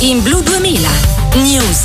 in Blu 2000 News.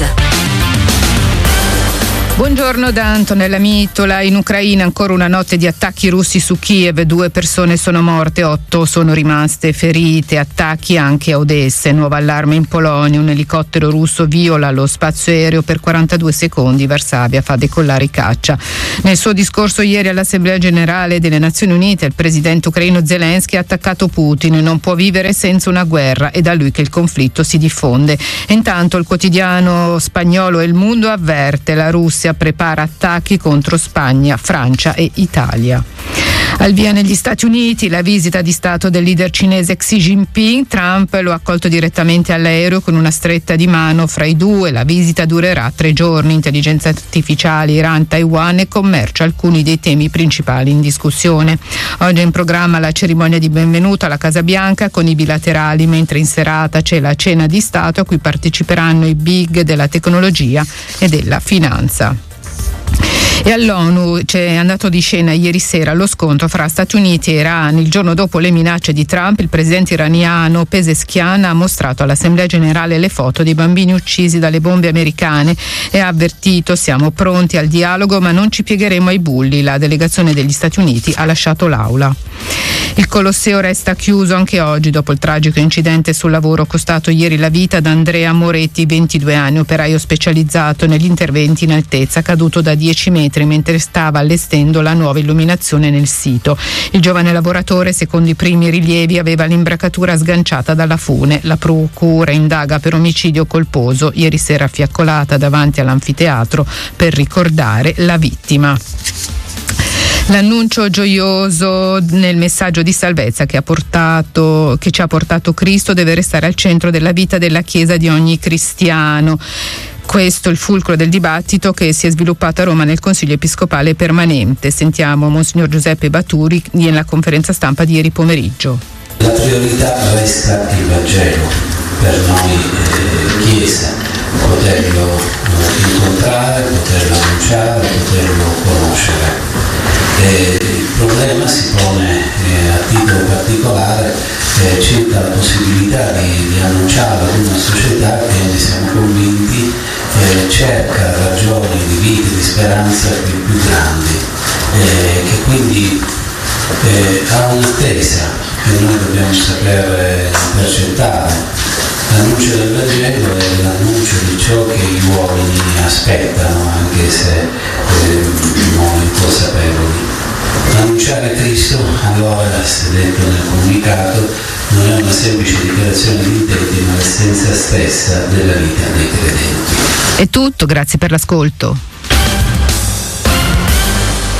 Buongiorno da Antonella Mittola. In Ucraina ancora una notte di attacchi russi su Kiev, 2 persone sono morte, 8 sono rimaste ferite, attacchi anche a Odessa. Nuovo allarme in Polonia, un elicottero russo viola lo spazio aereo per 42 secondi, Varsavia fa decollare i caccia. Nel suo discorso ieri all'Assemblea Generale delle Nazioni Unite il presidente ucraino Zelensky ha attaccato Putin, non può vivere senza una guerra, è da lui che il conflitto si diffonde. E intanto il quotidiano spagnolo El Mundo avverte: la Russia prepara attacchi contro Spagna, Francia e Italia. Al via negli Stati Uniti la visita di Stato del leader cinese Xi Jinping. Trump lo ha accolto direttamente all'aereo con una stretta di mano fra i due. La visita durerà 3 giorni. Intelligenza artificiale, Iran, Taiwan e commercio, alcuni dei temi principali in discussione. Oggi è in programma la cerimonia di benvenuto alla Casa Bianca con i bilaterali, mentre in serata c'è la cena di Stato a cui parteciperanno i big della tecnologia e della finanza. E all'ONU c'è andato di scena ieri sera lo scontro fra Stati Uniti e Iran. Il giorno dopo le minacce di Trump, il presidente iraniano Pezeshkian ha mostrato all'Assemblea Generale le foto dei bambini uccisi dalle bombe americane e ha avvertito: siamo pronti al dialogo ma non ci piegheremo ai bulli. La delegazione degli Stati Uniti ha lasciato l'aula. Il Colosseo resta chiuso anche oggi dopo il tragico incidente sul lavoro costato ieri la vita ad Andrea Moretti, 22 anni, operaio specializzato negli interventi in altezza, caduto da 10 metri mentre stava allestendo la nuova illuminazione nel sito. Il giovane lavoratore, secondo i primi rilievi, aveva l'imbracatura sganciata dalla fune. La procura indaga per omicidio colposo, ieri sera fiaccolata davanti all'anfiteatro per ricordare la vittima. L'annuncio gioioso nel messaggio di salvezza che ci ha portato Cristo deve restare al centro della vita della Chiesa di ogni cristiano. Questo è il fulcro del dibattito che si è sviluppato a Roma nel Consiglio Episcopale Permanente. Sentiamo Monsignor Giuseppe Baturi nella conferenza stampa di ieri pomeriggio. La priorità resta il Vangelo per noi Chiesa, poterlo incontrare, poterlo annunciare, poterlo conoscere. Il problema si pone a titolo particolare circa la possibilità di annunciarlo ad una società che, ne siamo convinti, cerca ragioni di vita e di speranza più grandi, che quindi ha un'attesa che noi dobbiamo saper intercettare. L'annuncio del Vangelo è l'annuncio di ciò che gli uomini aspettano, anche se non inconsapevoli. Annunciare Cristo, allora, si è detto nel comunicato, non è una semplice dichiarazione di intenti, ma l'essenza stessa della vita dei credenti. È tutto, grazie per l'ascolto.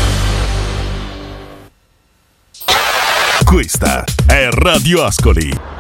Questa è Radio Ascoli.